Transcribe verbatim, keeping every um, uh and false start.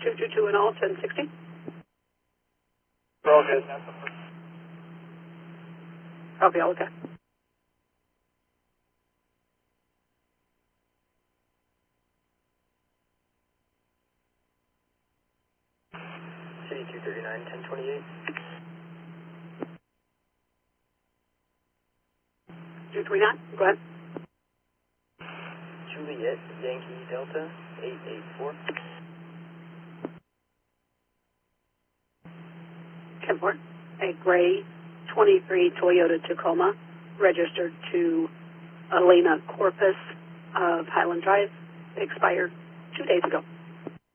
two two two in all, ten sixty. All good. Copy, all okay. City two thirty-nine, ten twenty-eight. two three nine, go ahead. Juliet, Yankee Delta, eight eight four. ten four. A gray twenty-three Toyota Tacoma, registered to Elena Corpus of Highland Drive, expired two days ago.